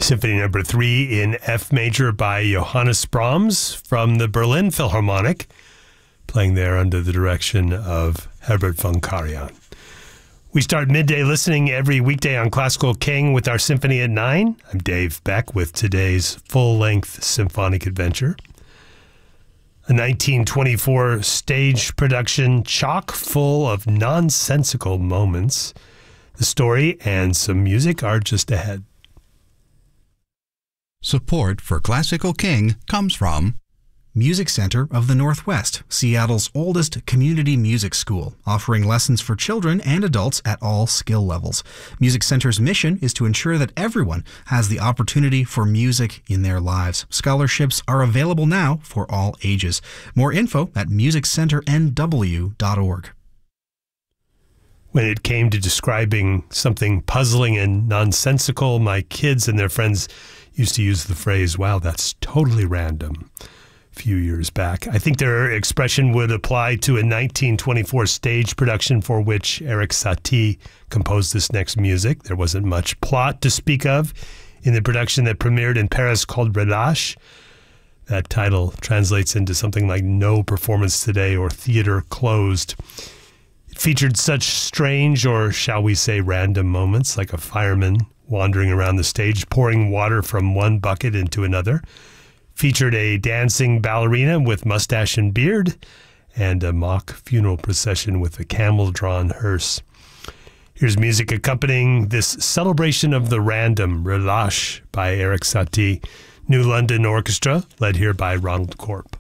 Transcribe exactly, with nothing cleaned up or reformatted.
Symphony Number Three in F major by Johannes Brahms from the Berlin Philharmonic, playing there under the direction of Herbert von Karajan. We start midday listening every weekday on Classical King with our Symphony at nine. I'm Dave Beck with today's full-length symphonic adventure. A nineteen twenty-four stage production chock full of nonsensical moments. The story and some music are just ahead. Support for Classical King comes from Music Center of the Northwest, Seattle's oldest community music school, offering lessons for children and adults at all skill levels. Music Center's mission is to ensure that everyone has the opportunity for music in their lives. Scholarships are available now for all ages. More info at music center n w dot org. When it came to describing something puzzling and nonsensical, my kids and their friends used to use the phrase, "Wow, that's totally random," a few years back. I think their expression would apply to a nineteen twenty-four stage production for which Erik Satie composed this next music. There wasn't much plot to speak of in the production that premiered in Paris called Relâche. That title translates into something like No Performance Today or Theater Closed. It featured such strange, or shall we say random moments, like a fireman wandering around the stage, pouring water from one bucket into another. Featured a dancing ballerina with mustache and beard, and a mock funeral procession with a camel-drawn hearse. Here's music accompanying this celebration of the random, Relâche by Erik Satie, New London Orchestra, led here by Ronald Corp.